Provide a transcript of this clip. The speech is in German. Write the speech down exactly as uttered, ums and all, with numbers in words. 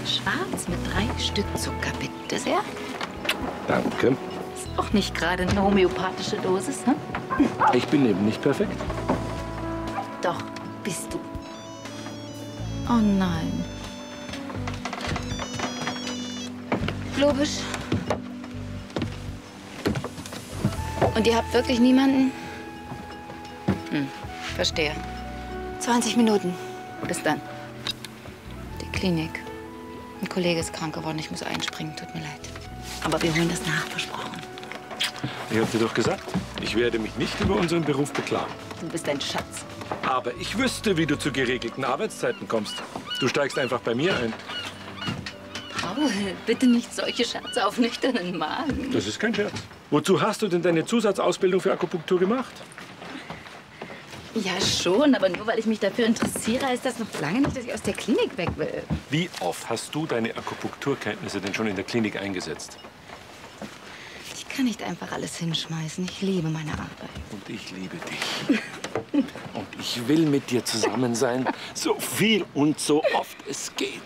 Schwarz mit drei Stück Zucker, bitte sehr. Danke. Ist auch nicht gerade eine homöopathische Dosis, ne? Ich bin eben nicht perfekt. Doch, bist du. Oh nein. Lobisch. Und ihr habt wirklich niemanden? Hm, verstehe. zwanzig Minuten. Bis dann. Die Klinik. Ein Kollege ist krank geworden. Ich muss einspringen. Tut mir leid. Aber wir holen das nach, versprochen. Ich hab dir doch gesagt, ich werde mich nicht über unseren Beruf beklagen. Du bist ein Schatz. Aber ich wüsste, wie du zu geregelten Arbeitszeiten kommst. Du steigst einfach bei mir ein. Paul, bitte nicht solche Scherze auf nüchternen Magen. Das ist kein Scherz. Wozu hast du denn deine Zusatzausbildung für Akupunktur gemacht? Ja, schon, aber nur weil ich mich dafür interessiere, heißt das noch lange nicht, dass ich aus der Klinik weg will. Wie oft hast du deine Akupunkturkenntnisse denn schon in der Klinik eingesetzt? Ich kann nicht einfach alles hinschmeißen. Ich liebe meine Arbeit. Und ich liebe dich. Und ich will mit dir zusammen sein, so viel und so oft es geht.